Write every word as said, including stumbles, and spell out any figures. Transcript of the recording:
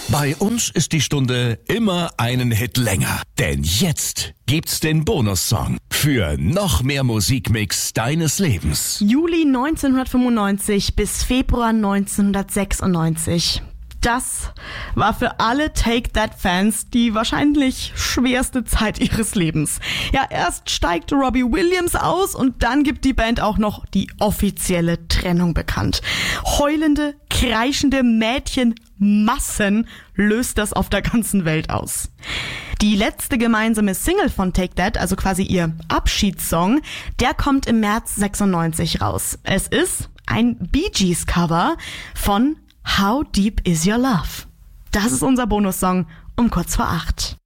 Bei uns ist die Stunde immer einen Hit länger. Denn jetzt gibt's den Bonussong für noch mehr Musikmix deines Lebens. Juli neunzehnhundertfünfundneunzig bis Februar neunzehnhundertsechsundneunzig. Das war für alle Take That-Fans die wahrscheinlich schwerste Zeit ihres Lebens. Ja, erst steigt Robbie Williams aus und dann gibt die Band auch noch die offizielle Trennung bekannt. Heulende, kreischende Mädchenmassen löst das auf der ganzen Welt aus. Die letzte gemeinsame Single von Take That, also quasi ihr Abschiedssong, der kommt im März sechsundneunzig raus. Es ist ein Bee Gees Cover von How Deep Is Your Love? Das ist unser Bonussong um kurz vor acht.